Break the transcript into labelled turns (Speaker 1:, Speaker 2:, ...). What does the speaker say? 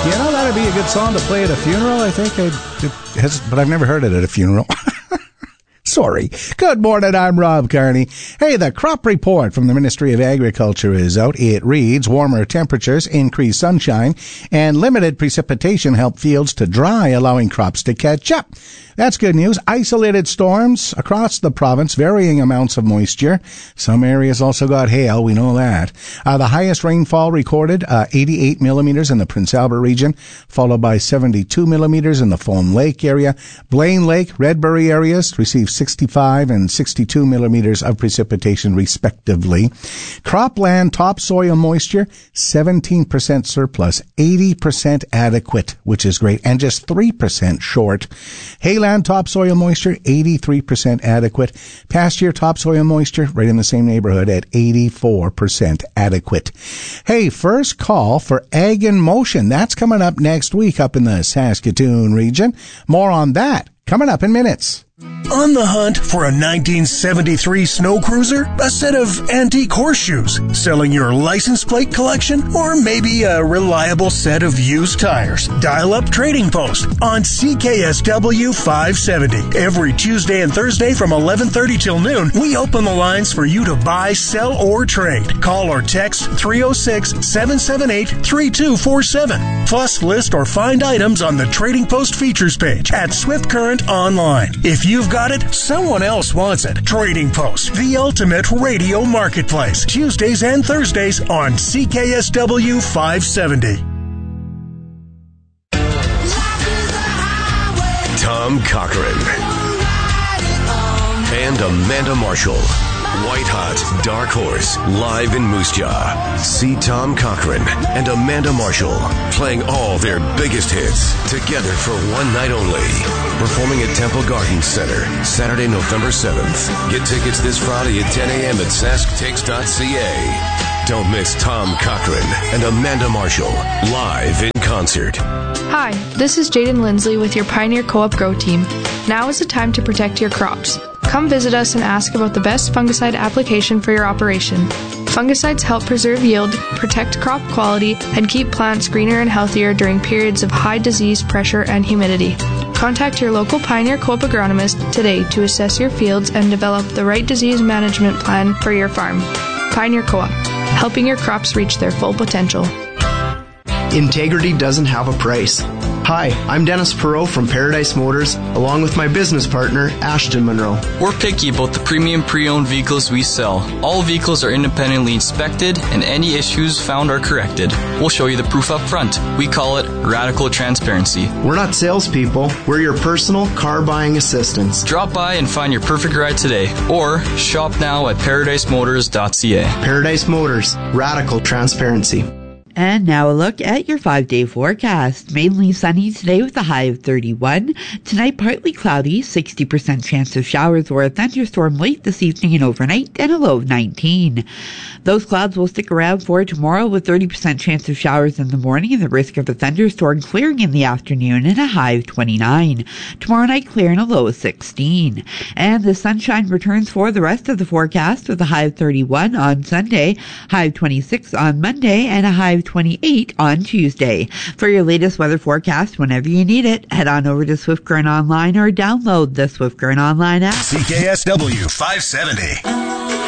Speaker 1: That'd be a good song to play at a funeral, I think. But I've never heard it at a funeral. Sorry. Good morning, I'm Rob Carney. Hey, the crop report from the Ministry of Agriculture is out. It reads, warmer temperatures, increased sunshine, and limited precipitation help fields to dry, allowing crops to catch up. That's good news. Isolated storms across the province, varying amounts of moisture. Some areas also got hail, we know that. The highest rainfall recorded, 88 millimeters in the Prince Albert region, followed by 72 millimeters in the Fawn Lake area. Blaine Lake, Redbury areas received 65 and 62 millimeters of precipitation, respectively. Cropland topsoil moisture, 17% surplus, 80% adequate, which is great, and just 3% short. Hayland topsoil moisture, 83% adequate. Past year topsoil moisture, right in the same neighborhood at 84% adequate. Hey, first call for Ag in Motion. That's coming up next week up in the Saskatoon region. More on that coming up in minutes.
Speaker 2: On the hunt for a 1973 snow cruiser, a set of antique horseshoes, selling your license plate collection, or maybe a reliable set of used tires? Dial up Trading Post on CKSW 570. Every Tuesday and Thursday from 11:30 till noon, we open the lines for you to buy, sell, or trade. Call or text 306-778-3247. Plus, list or find items on the Trading Post features page at Swift Current Online. If you've got it, someone else wants it. Trading Post, the ultimate radio marketplace. Tuesdays and Thursdays on CKSW 570.
Speaker 3: Tom Cochran and Amanda Marshall. White Hot Dark Horse, live in Moose Jaw. See Tom Cochran and Amanda Marshall playing all their biggest hits together for one night only. Performing at Temple Garden Center, Saturday, November 7th. Get tickets this Friday at 10 a.m. at SaskTix.ca. Don't miss Tom Cochran and Amanda Marshall live in concert.
Speaker 4: Hi, this is Jaden Lindsley with your Pioneer Co-op Grow Team. Now is the time to protect your crops. Come visit us and ask about the best fungicide application for your operation. Fungicides help preserve yield, protect crop quality, and keep plants greener and healthier during periods of high disease pressure and humidity. Contact your local Pioneer Co-op agronomist today to assess your fields and develop the right disease management plan for your farm. Pioneer Co-op, helping your crops reach their full potential.
Speaker 5: Integrity doesn't have a price. Hi, I'm Dennis Perot from Paradise Motors, along with my business partner, Ashton Monroe.
Speaker 6: We're picky about the premium pre-owned vehicles we sell. All vehicles are independently inspected, and any issues found are corrected. We'll show you the proof up front. We call it radical transparency.
Speaker 5: We're not salespeople. We're your personal car buying assistants.
Speaker 6: Drop by and find your perfect ride today, or shop now at ParadiseMotors.ca.
Speaker 5: Paradise Motors, radical transparency.
Speaker 7: And now a look at your 5-day forecast. Mainly sunny today with a high of 31. Tonight, partly cloudy, 60% chance of showers or a thunderstorm late this evening and overnight, and a low of 19. Those clouds will stick around for tomorrow with 30% chance of showers in the morning and the risk of a thunderstorm clearing in the afternoon and a high of 29. Tomorrow night, clear and a low of 16. And the sunshine returns for the rest of the forecast with a high of 31 on Sunday, high of 26 on Monday, and a high of 28 on Tuesday. For your latest weather forecast, whenever you need it, head on over to Swift Current Online or download the Swift Current Online app.
Speaker 2: CKSW 570.